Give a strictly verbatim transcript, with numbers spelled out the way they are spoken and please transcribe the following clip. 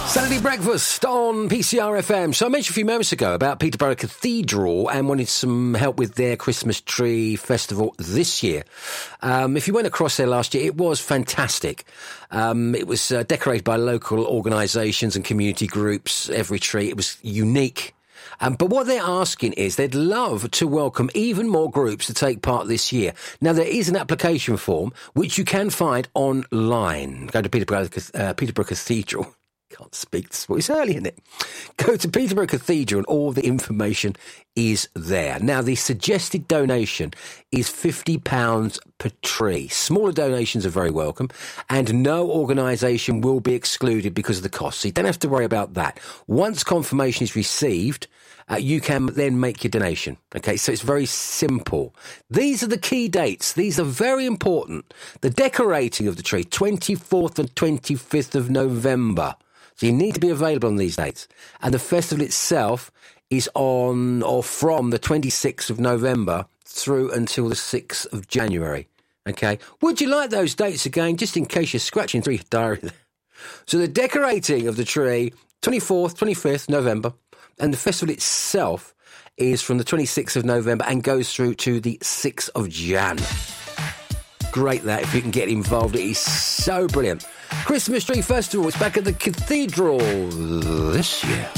Saturday breakfast on P C R F M. So I mentioned a few moments ago about Peterborough Cathedral and wanted some help with their Christmas tree festival this year. Um, if you went across there last year, it was fantastic. Um, it was uh, decorated by local organisations and community groups, every tree. It was unique. Um, but what they're asking is they'd love to welcome even more groups to take part this year. Now, there is an application form which you can find online. Go to Peterborough, uh, Peterborough Cathedral. Can't speak. It's early, isn't it? Go to Peterborough Cathedral and all the information is there. Now, the suggested donation is fifty pounds per tree. Smaller donations are very welcome, and no organisation will be excluded because of the cost. So you don't have to worry about that. Once confirmation is received, uh, you can then make your donation. Okay, so it's very simple. These are the key dates. These are very important. The decorating of the tree, twenty-fourth and twenty-fifth of November. So you need to be available on these dates. And the festival itself is on or from the twenty-sixth of November through until the sixth of January. Okay? Would you like those dates again, just in case you're scratching through your diary? So the decorating of the tree, twenty-fourth, twenty-fifth November, and the festival itself is from the twenty-sixth of November and goes through to the sixth of Jan. Great that, if you can get involved. It is so brilliant. Christmas Tree Festival is back at the Cathedral this year.